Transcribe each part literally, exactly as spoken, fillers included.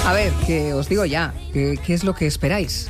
A ver, que os digo ya, ¿qué, qué es lo que esperáis?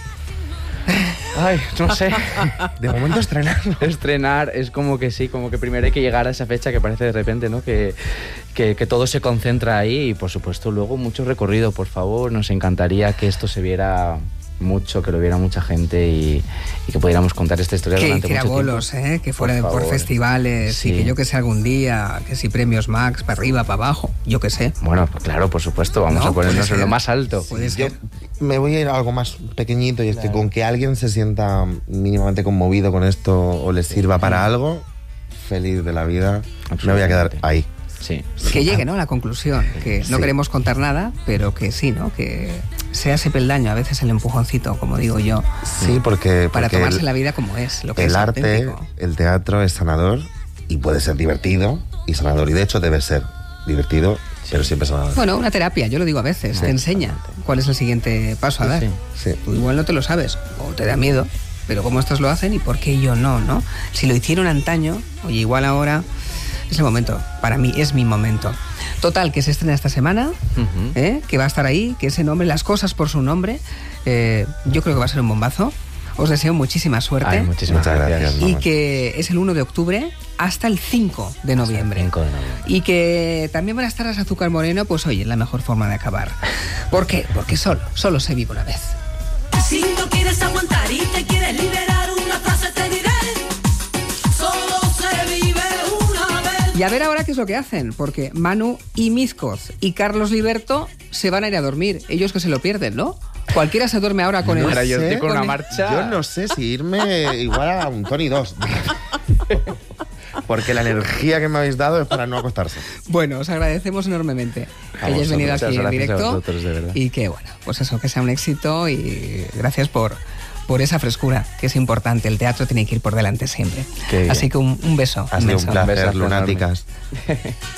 Ay, no sé. De momento estrenar. Estrenar es como que sí, como que primero hay que llegar a esa fecha que parece de repente, ¿no? Que, que, que todo se concentra ahí y por supuesto luego mucho recorrido, por favor. Nos encantaría que esto se viera mucho, que lo viera mucha gente y, y que pudiéramos contar esta historia que durante hiciera mucho bolos, tiempo. ¿eh? Que fuera Por por, favor. festivales Sí. y que yo que sé algún día, que si premios Max, para arriba, para abajo, yo que sé. Bueno, pues claro, por supuesto, vamos No, a ponernos puede en lo ser. más alto. Puede Yo ser. me voy a ir a algo más pequeñito y es que con que alguien se sienta mínimamente conmovido con esto o le sirva para algo, feliz de la vida, me voy a quedar ahí. Sí. Que llegue, ¿no?, a la conclusión, que no Sí. queremos contar nada, pero que sí, ¿no?, que sea ese peldaño, a veces el empujoncito, como digo yo, Sí, porque, para porque tomarse el, la vida como es, lo que el es arte, auténtico. el teatro es sanador y puede ser divertido y sanador. Y de hecho debe ser divertido, pero siempre sanador. Bueno, una terapia, yo lo digo a veces, Sí, te enseña cuál es el siguiente paso a dar. Sí, sí. Tú igual no te lo sabes, o te da miedo, pero como estos lo hacen y por qué yo no, ¿no? Si lo hicieron antaño, oye, igual ahora es el momento, para mí es mi momento. Total, que se estrena esta semana, Ujú. ¿eh? Que va a estar ahí, que ese nombre, las cosas por su nombre, eh, yo creo que va a ser un bombazo. Os deseo muchísima suerte. Ay, muchísimas Muchas gracias. gracias. Y Mamá. que es el uno de octubre hasta el cinco de noviembre. cinco de noviembre. Y que también van a estar las Azúcar Moreno, pues oye, la mejor forma de acabar. ¿Por qué? Porque solo, solo se vive una vez. Si no quieres aguantar y te quieres liberar, una frase te diré: solo se vive una vez. Y a ver ahora qué es lo que hacen, porque Manu y Mizcoz y Carlos Liberto se van a ir a dormir. Ellos que se lo pierden, ¿no? Cualquiera se duerme ahora con No el... Ahora yo sé, estoy con una el- marcha. Yo no sé si irme igual a un Tony dos. Porque la energía que me habéis dado es para no acostarse. Bueno, os agradecemos enormemente que A hayáis vosotros, venido muchas aquí en gracias a directo. vosotros, de verdad. Y que, bueno, pues eso, que sea un éxito y gracias por, por esa frescura, que es importante. El teatro tiene que ir por delante siempre. Qué bien. Así que un, un beso. Ha sido un inmenso. placer, besazo enorme. lunáticas.